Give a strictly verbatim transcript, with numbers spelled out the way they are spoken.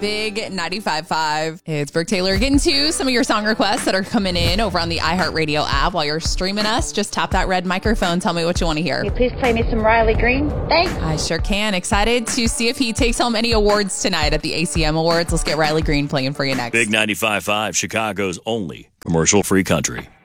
Big ninety-five point five. It's Brooke Taylor getting to some of your song requests that are coming in over on the iHeartRadio app while you're streaming us. Just tap that red microphone. Tell me what you want to hear. Can you please play me some Riley Green? Thanks. I sure can. Excited to see if he takes home any awards tonight at the A C M Awards. Let's get Riley Green playing for you next. Big ninety-five point five, Chicago's only commercial-free country.